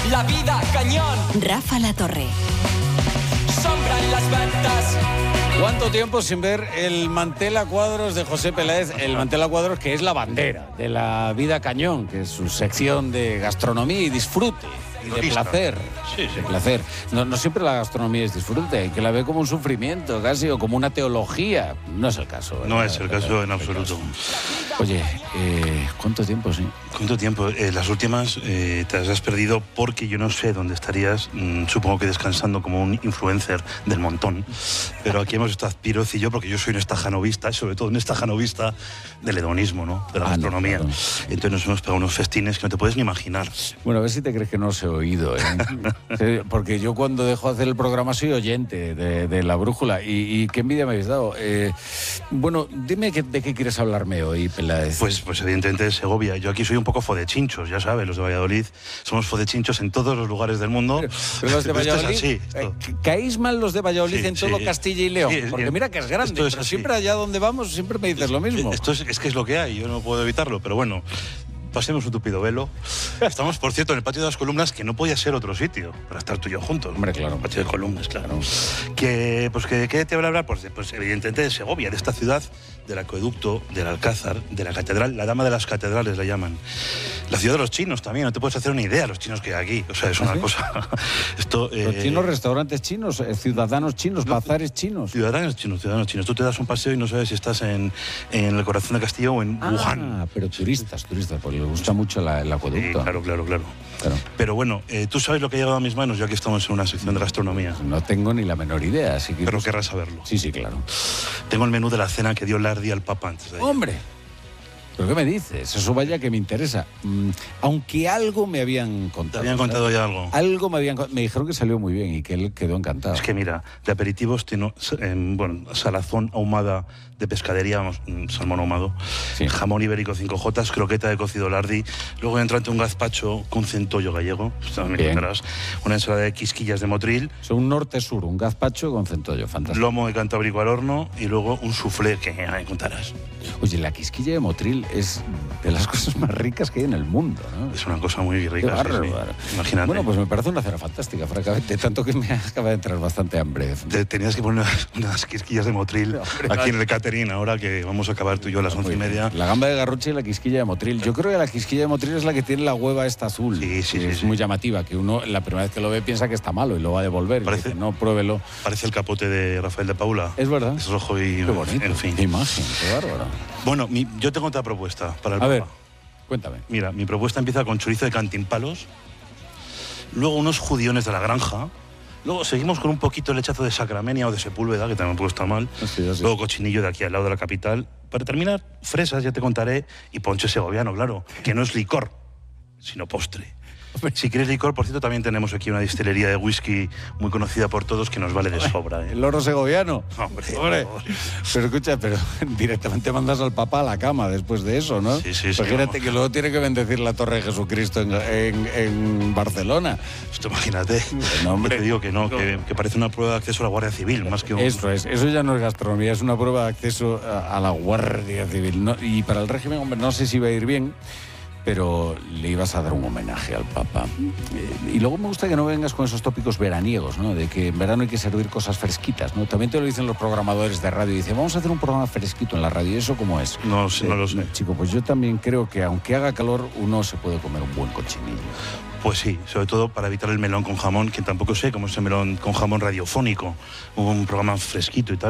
la vida cañón. Rafa La Torre. Sombra en las ventas. ¿Cuánto tiempo sin ver el mantel a cuadros de José Peláez? El mantel a cuadros que es la bandera de la vida cañón, que es su sección de gastronomía y disfrute. Y de placer, sí. De placer. No siempre la gastronomía es disfrute, hay que la ve como un sufrimiento casi, o como una teología. No es el caso, ¿verdad? No es el caso en absoluto. Oye, ¿cuánto tiempo, sí? ¿Cuánto tiempo? Las últimas te las has perdido porque yo no sé dónde estarías, supongo que descansando como un influencer del montón, pero aquí hemos estado Piroz y yo, porque yo soy un estajanovista, sobre todo un estajanovista del hedonismo, ¿no? De la gastronomía. No, claro. Entonces nos hemos pegado unos festines que no te puedes ni imaginar. Bueno, a ver si te crees que no os he oído, ¿eh? Porque yo cuando dejo de hacer el programa soy oyente de La Brújula y qué envidia me habéis dado. Bueno, dime de qué quieres hablarme hoy, Peláez. Pues evidentemente de Segovia. Yo aquí soy un poco fodechinchos, ya sabes, los de Valladolid somos fodechinchos en todos los lugares del mundo. Pero los de Valladolid, esto es así, ¿caéis mal los de Valladolid sí, en todo sí. Castilla y León? Sí, porque mira que es grande, esto es pero así. siempre allá donde vamos siempre me dices lo mismo. Esto es que es lo que hay, yo no puedo evitarlo, pero bueno. Pasemos un tupido velo. Estamos, por cierto, en el patio de las columnas, que no podía ser otro sitio para estar tú y yo juntos. Hombre, claro. El patio de columnas, claro. ¿Qué te voy a hablar? Pues evidentemente de Segovia, de esta ciudad, del acueducto, del Alcázar, de la catedral, la dama de las catedrales la llaman. La ciudad de los chinos también, no te puedes hacer una idea los chinos que hay aquí. O sea, es una cosa... Los chinos, restaurantes chinos, ciudadanos chinos, bazares chinos. Ciudadanos chinos. Tú te das un paseo y no sabes si estás en el corazón de Castillo o en Wuhan. Pero turistas, porque les gusta mucho el acueducto. Sí, claro. Pero bueno, tú sabes lo que ha llegado a mis manos, ya que estamos en una sección de gastronomía. No tengo ni la menor idea, así que... Pero querrás saberlo. Sí, claro. Tengo el menú de la cena que dio Lardi al Papa antes de ayer. ¡Hombre! ¿Pero qué me dices? Eso vaya que me interesa. Aunque algo me habían contado. ¿Te habían contado ya algo? Algo me dijeron que salió muy bien y que él quedó encantado. Es que mira, de aperitivos tiene, salazón ahumada de pescadería, salmón ahumado, sí. Jamón ibérico 5J, croqueta de cocido Lardi, luego entrante un gazpacho con centollo gallego, una ensalada de quisquillas de motril. Es un norte-sur, un gazpacho con centollo, fantástico. Lomo de cantábrico al horno y luego un soufflé que ya me contarás. Oye, la quisquilla de motril es de las cosas más ricas que hay en el mundo, ¿no? Es una cosa muy rica. Qué bárbaro. Sí. Imagínate. Bueno, pues me parece una cena fantástica, francamente, tanto que me acaba de entrar bastante hambre. Tenías que poner unas quisquillas de motril aquí en el catering, ahora que vamos a acabar tú y yo a las 11:30. La gamba de garrucha y la quisquilla de motril. Yo creo que la quisquilla de motril es la que tiene la hueva esta azul. Sí. Es muy llamativa, que uno la primera vez que lo ve piensa que está malo y lo va a devolver. Dice, no, pruébelo. Parece el capote de Rafael de Paula. Es verdad. Es rojo y... Qué bonito. En fin. Qué imagen, qué bárbaro. Bueno, yo tengo otra propuesta para el Papa. A ver, Papa. cuéntame. Mira, mi propuesta empieza con chorizo de cantimpalos, luego unos judiones de la granja, luego seguimos con un poquito de lechazo de Sacramenia o de Sepúlveda, que también está mal, Sí. luego cochinillo de aquí al lado de la capital. Para terminar, fresas, ya te contaré, y ponche segoviano, claro, que no es licor, sino postre. Si quieres licor, por cierto, también tenemos aquí una distillería de whisky muy conocida por todos que nos vale de sobra. El loro segoviano. Hombre. Pero escucha, directamente mandas al Papa a la cama después de eso, ¿no? Sí. Imagínate que luego tiene que bendecir la Torre de Jesucristo en Barcelona. Esto imagínate. No, hombre. Te digo que no, que parece una prueba de acceso a la Guardia Civil, más que un... Eso ya no es gastronomía, es una prueba de acceso a la Guardia Civil. Y para el régimen, hombre, no sé si va a ir bien, pero le ibas a dar un homenaje al Papa. Y luego me gusta que no vengas con esos tópicos veraniegos, ¿no? De que en verano hay que servir cosas fresquitas, ¿no? También te lo dicen los programadores de radio. Dicen, vamos a hacer un programa fresquito en la radio. ¿Y eso cómo es? No lo sé. Chico, pues yo también creo que aunque haga calor, uno se puede comer un buen cochinillo. Pues sí, sobre todo para evitar el melón con jamón, que tampoco sé cómo es el melón con jamón radiofónico. Un programa fresquito y tal.